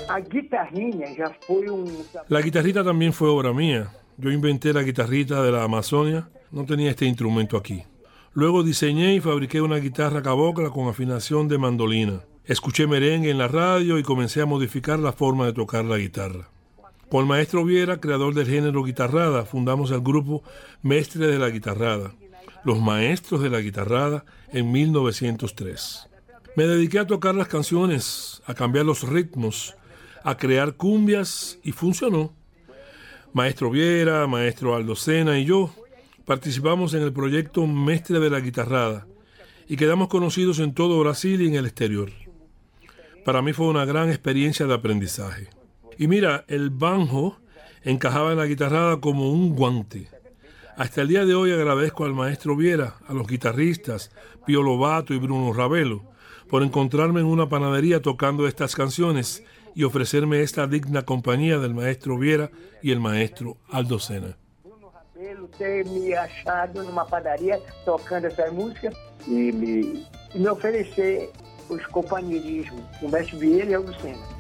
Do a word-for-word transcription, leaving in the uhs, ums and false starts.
A guitarrinha ya fue un... La guitarrita también fue obra mía. Yo inventé la guitarrita de la Amazonia. No tenía este instrumento aquí. Luego diseñé y fabriqué una guitarra cabocla con afinación de mandolina. Escuché merengue en la radio y comencé a modificar la forma de tocar la guitarra. Con el maestro Viera, creador del género guitarrada, fundamos el grupo Mestre de la Guitarrada, los Maestros de la Guitarrada, en mil novecientos tres. Me dediqué a tocar las canciones, a cambiar los ritmos, a crear cumbias y funcionó. Maestro Viera, maestro Aldo Sena y yo participamos en el proyecto Mestre de la Guitarrada y quedamos conocidos en todo Brasil y en el exterior. Para mí fue una gran experiencia de aprendizaje. Y mira, el banjo encajaba en la guitarrada como un guante. Hasta el día de hoy agradezco al maestro Viera, a los guitarristas Pío Lobato y Bruno Ravelo, por encontrarme en una panadería tocando estas canciones y ofrecerme esta digna compañía del maestro Viera y el maestro Aldo Sena. Bruno Ravelo ter me achado numa padaria tocando essa música e me, e me oferecer os companheirismos, o mestre Vieira e Aldo Sena.